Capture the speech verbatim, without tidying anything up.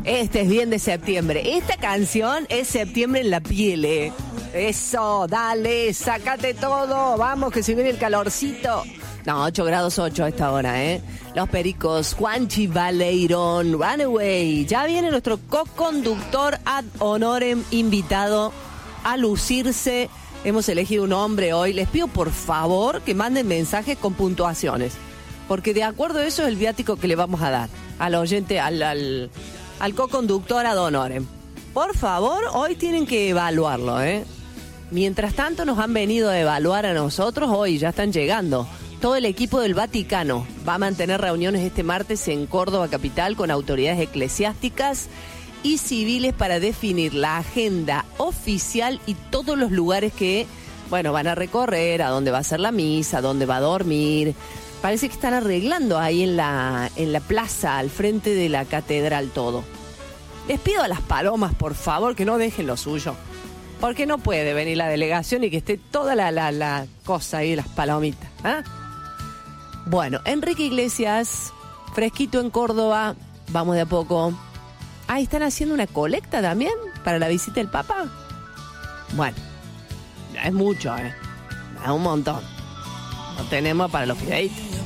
Este es bien de septiembre. Esta canción es septiembre en la piel, ¿eh? Eso, dale, sácate todo. Vamos, que se viene el calorcito. No, ocho grados ocho a esta hora, ¿eh? Los Pericos, Juanchi Baleirón, Runaway. Ya viene nuestro co-conductor ad honorem invitado a lucirse. Hemos elegido un hombre hoy. Les pido por favor que manden mensajes con puntuaciones, porque de acuerdo a eso es el viático que le vamos a dar al oyente, al, al, al co-conductor ad honorem. Por favor, hoy tienen que evaluarlo, ¿eh? Mientras tanto nos han venido a evaluar a nosotros, hoy ya están llegando. Todo el equipo del Vaticano va a mantener reuniones este martes en Córdoba capital con autoridades eclesiásticas y civiles para definir la agenda oficial y todos los lugares que, bueno, van a recorrer, a dónde va a ser la misa, a dónde va a dormir. Parece que están arreglando ahí en la, en la plaza, al frente de la catedral, todo. Les pido a las palomas, por favor, que no dejen lo suyo, porque no puede venir la delegación y que esté toda la, la, la cosa ahí, las palomitas, ¿eh? Bueno, Enrique Iglesias, fresquito en Córdoba, vamos de a poco. Ah, ¿están haciendo una colecta también para la visita del Papa? Bueno, ya es mucho, ¿eh? Es un montón. No tenemos para los fideitos.